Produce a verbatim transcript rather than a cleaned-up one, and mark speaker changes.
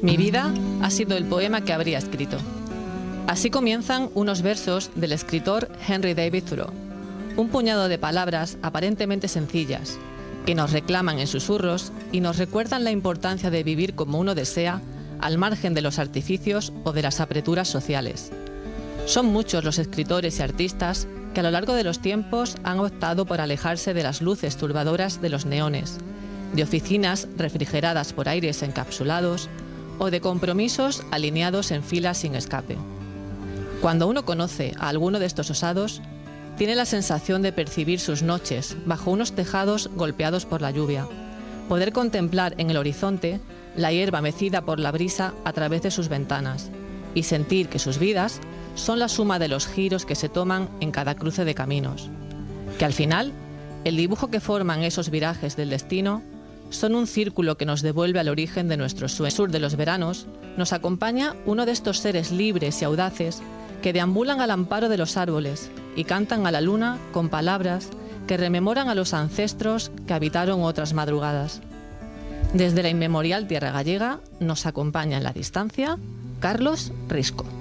Speaker 1: Mi vida ha sido el poema que habría escrito. Así comienzan unos versos del escritor Henry David Thoreau. Un puñado de palabras aparentemente sencillas, que nos reclaman en susurros y nos recuerdan la importancia de vivir como uno desea, al margen de los artificios o de las apreturas sociales. Son muchos los escritores y artistas que a lo largo de los tiempos han optado por alejarse de las luces turbadoras de los neones, de oficinas refrigeradas por aires encapsulados o de compromisos alineados en filas sin escape. Cuando uno conoce a alguno de estos osados, tiene la sensación de percibir sus noches bajo unos tejados golpeados por la lluvia, poder contemplar en el horizonte la hierba mecida por la brisa a través de sus ventanas y sentir que sus vidas son la suma de los giros que se toman en cada cruce de caminos, que al final, el dibujo que forman esos virajes del destino son un círculo que nos devuelve al origen de nuestros sueños. En el sur de los veranos nos acompaña uno de estos seres libres y audaces que deambulan al amparo de los árboles y cantan a la luna con palabras que rememoran a los ancestros que habitaron otras madrugadas. Desde la inmemorial tierra gallega nos acompaña en la distancia Carlos Risco.